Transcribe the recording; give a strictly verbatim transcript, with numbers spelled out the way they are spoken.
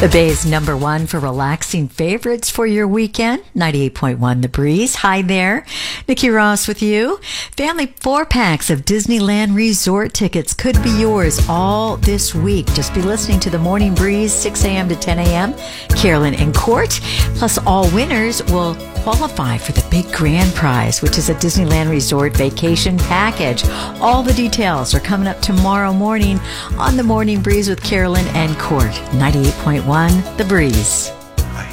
The Bay's number one for relaxing favorites for your weekend. ninety-eight point one The Breeze. Hi there. Nikki Ross with you. Family four packs of Disneyland Resort tickets could be yours all this week. Just be listening to the Morning Breeze, six a.m. to ten a.m. Carolyn and Court. Plus, all winners will qualify for the big grand prize, which is a Disneyland Resort vacation package. All the details are coming up tomorrow morning on the Morning Breeze with Carolyn and Court. ninety-eight point one The Breeze.